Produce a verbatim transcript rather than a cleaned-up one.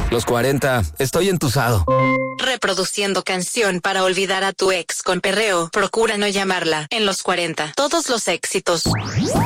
Los cuarenta, estoy entusado. Reproduciendo canción para olvidar a tu ex con perreo. Procura no llamarla en los cuarenta. Todos los éxitos.